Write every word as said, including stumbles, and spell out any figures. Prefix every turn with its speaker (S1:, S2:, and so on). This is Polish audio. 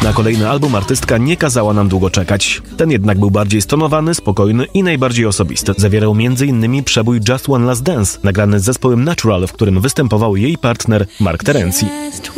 S1: Na kolejny album artystka nie kazała nam długo czekać. Ten jednak był bardziej stonowany, spokojny i najbardziej osobisty. Zawierał między innymi przebój Just One Last Dance, nagrany z zespołem Natural, w którym występował jej partner Mark Terenzi.